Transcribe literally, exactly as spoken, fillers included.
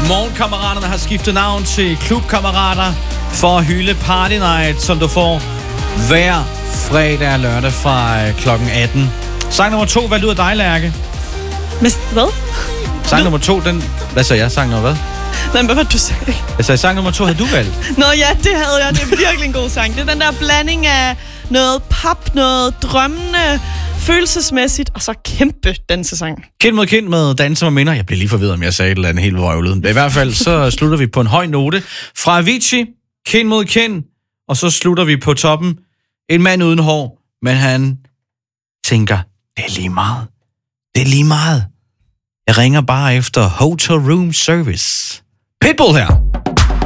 Morgenkammeraterne har skiftet navn til Klubkammerater for at hylde Party Night, som du får hver fredag og lørdag fra klokken atten. Sang nummer to, hvad lyder dig, Lærke? Men hvad? Sang nummer to, den... Hvad sagde jeg? Sang nummer hvad? Nej, hvad var det, du sagde? Jeg sagde, sang nummer to havde du valgt. Nå ja, det havde jeg. Det er virkelig en god sang. Det er den der blanding af noget pop, noget drømmende, følelsesmæssigt, og så kæmpe dansesang. Kind mod kind med Danse med minder. Jeg bliver lige forvirret, om jeg sagde et eller andet helt vrøvlet. I hvert fald, så slutter vi på en høj note. Fra Avicii, kind mod kind, og så slutter vi på toppen. En mand uden hår, men han tænker, det er lige meget. Det er lige meget. Jeg ringer bare efter Hotel Room Service. Pitbull her.